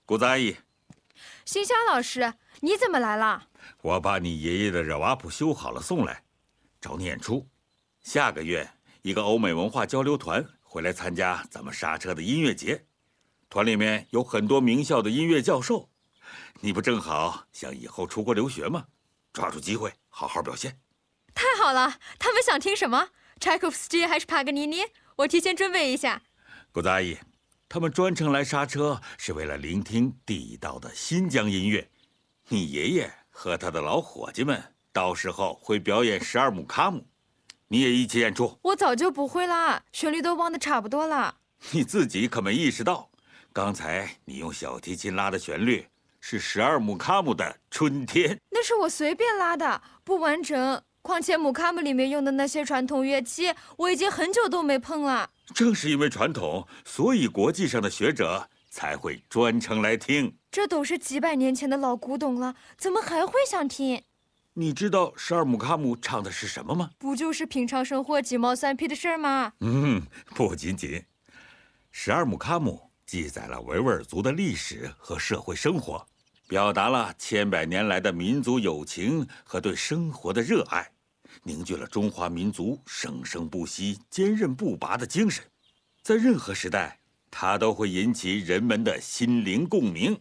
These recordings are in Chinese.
谷子阿姨， 新香老师，你怎么来了？ 我把你爷爷的热瓦普修好了送来，找你演出。下个月一个欧美文化交流团会来参加咱们刹车的音乐节，团里面有很多名校的音乐教授。你不正好想以后出国留学吗？抓住机会好好表现。 太好了，他们想听什么？柴可夫斯基还是帕格尼尼？我提前准备一下。 谷子阿姨，他们专程来刹车是为了聆听地道的新疆音乐。你爷爷和他的老伙计们到时候会表演12木卡姆，你也一起演出。 我早就不会啦，旋律都忘得差不多了。 你自己可没意识到，刚才你用小提琴拉的旋律是12木卡姆的《春天》。 那是我随便拉的，不完整。况且木卡姆里面用的那些传统乐器，我已经很久都没碰了。 正是因为传统，所以国际上的学者才会专程来听。 这都是几百年前的老古董了，怎么还会想听？ 你知道12木卡姆唱的是什么吗？ 不就是平常生活鸡毛蒜皮的事儿吗？ 不仅仅。12木卡姆记载了维吾尔族的历史和社会生活，表达了千百年来的民族友情和对生活的热爱，凝聚了中华民族生生不息、坚韧不拔的精神。在任何时代，它都会引起人们的心灵共鸣。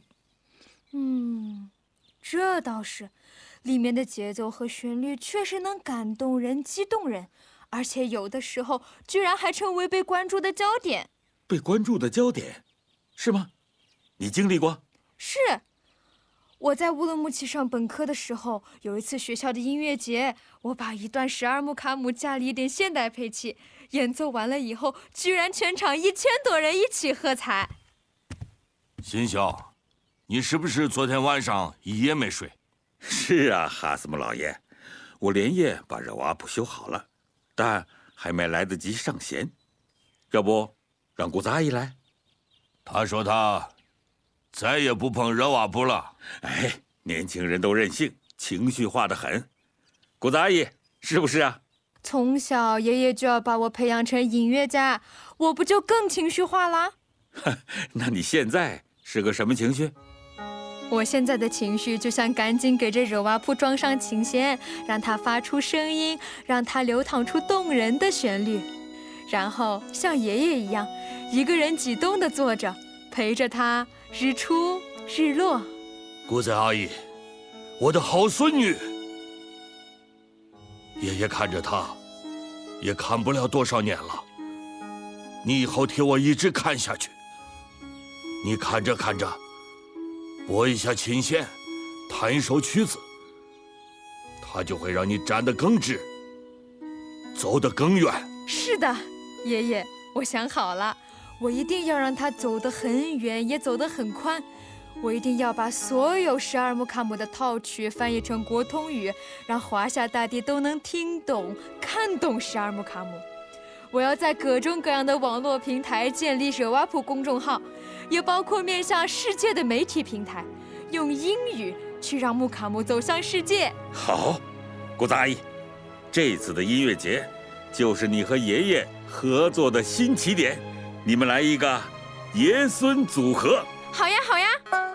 这倒是，里面的节奏和旋律确实能感动人、激动人，而且有的时候居然还成为被关注的焦点。 被关注的焦点，是吗？你经历过？ 是。我在乌鲁木齐上本科的时候，有一次学校的音乐节，我把一段12木卡姆加了一点现代配器，演奏完了以后，居然全场1000多人一起喝彩。 新晓，你是不是昨天晚上一夜没睡？ 是啊，哈斯姆老爷，我连夜把热瓦普修好了，但还没来得及上弦。要不，让谷子阿姨来？ 他说他再也不碰热瓦普了。 哎，年轻人都任性，情绪化得很。谷子阿姨，是不是啊？ 从小爷爷就要把我培养成音乐家，我不就更情绪化啦？ 那你现在是个什么情绪？ 我现在的情绪就像赶紧给这热瓦普装上琴弦，让它发出声音，让它流淌出动人的旋律，然后像爷爷一样，一个人激动地坐着，陪着他日出日落。 谷子阿姨，我的好孙女，爷爷看着她，也看不了多少年了。你以后替我一直看下去。你看着看着，拨一下琴弦，弹一首曲子，它就会让你站得更直，走得更远。 是的，爷爷，我想好了，我一定要让它走得很远，也走得很宽。我一定要把所有12木卡姆的套曲翻译成国通语，让华夏大地都能听懂、看懂12木卡姆。我要在各种各样的网络平台建立热瓦普公众号，也包括面向世界的媒体平台，用英语去让木卡姆走向世界。 好，谷子阿姨，这次的音乐节就是你和爷爷合作的新起点，你们来一个爷孙组合。 好呀，好呀。